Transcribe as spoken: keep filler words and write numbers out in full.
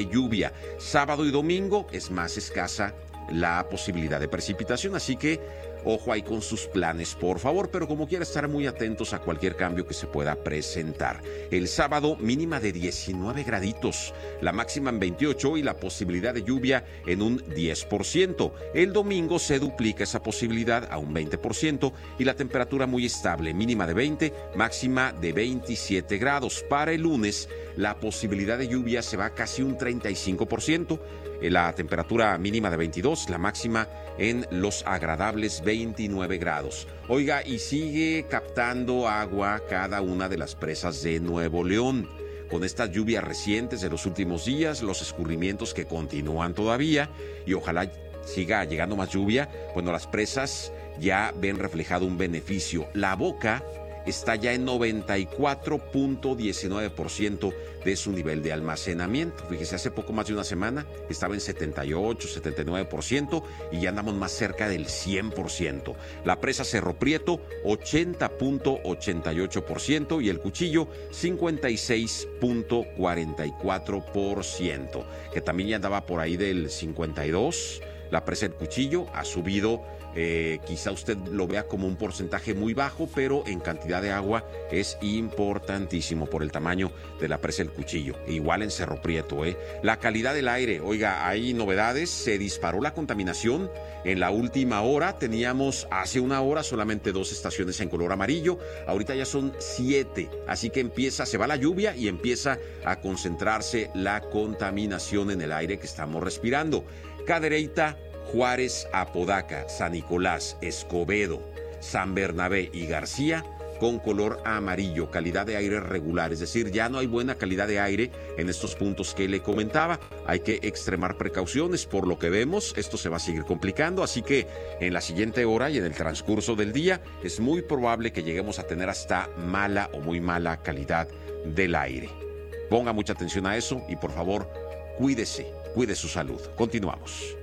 lluvia. Sábado y domingo es más escasa la posibilidad de precipitación, así que ojo ahí con sus planes, por favor, pero como quiera estar muy atentos a cualquier cambio que se pueda presentar. El sábado mínima de diecinueve graditos, la máxima en veintiocho y la posibilidad de lluvia en un diez por ciento. El domingo se duplica esa posibilidad a un veinte por ciento y la temperatura muy estable, mínima de veinte, máxima de veintisiete grados. Para el lunes la posibilidad de lluvia se va a casi un treinta y cinco por ciento. La temperatura mínima de veintidós, la máxima en los agradables veintinueve grados. Oiga, y sigue captando agua cada una de las presas de Nuevo León. Con estas lluvias recientes de los últimos días, los escurrimientos que continúan todavía, y ojalá siga llegando más lluvia, bueno, las presas ya ven reflejado un beneficio. La Boca está ya en noventa y cuatro punto diecinueve por ciento de su nivel de almacenamiento. Fíjese, hace poco más de una semana estaba en setenta y ocho, setenta y nueve por ciento y ya andamos más cerca del cien por ciento. La presa Cerro Prieto, ochenta punto ochenta y ocho por ciento y el Cuchillo, cincuenta y seis punto cuarenta y cuatro por ciento, que también ya andaba por ahí del cincuenta y dos. La presa del Cuchillo ha subido. Eh, quizá usted lo vea como un porcentaje muy bajo, pero en cantidad de agua es importantísimo por el tamaño de la presa del Cuchillo. Igual en Cerro Prieto, ¿eh? La calidad del aire, oiga, hay novedades, se disparó la contaminación en la última hora. Teníamos hace una hora solamente dos estaciones en color amarillo, ahorita ya son siete, así que empieza, se va la lluvia y empieza a concentrarse la contaminación en el aire que estamos respirando. Cadereyta, Juárez, Apodaca, San Nicolás, Escobedo, San Bernabé y García con color amarillo, calidad de aire regular, es decir, ya no hay buena calidad de aire en estos puntos que le comentaba. Hay que extremar precauciones. Por lo que vemos, esto se va a seguir complicando, así que en la siguiente hora y en el transcurso del día es muy probable que lleguemos a tener hasta mala o muy mala calidad del aire. Ponga mucha atención a eso y por favor, cuídese, cuide su salud. Continuamos.